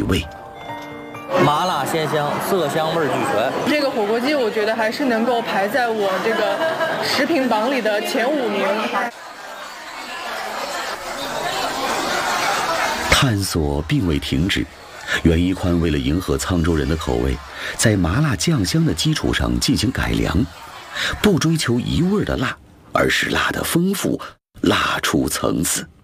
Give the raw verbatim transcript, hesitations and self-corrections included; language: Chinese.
味。 麻辣鲜香，色香味俱全。 这个火锅鸡，我觉得还是能够排在我这个食品榜里的前五名。 探索并未停止，袁一宽为了迎合沧州人的口味，在麻辣酱香的基础上进行改良，不追求一味的辣，而是辣的丰富，辣出层次。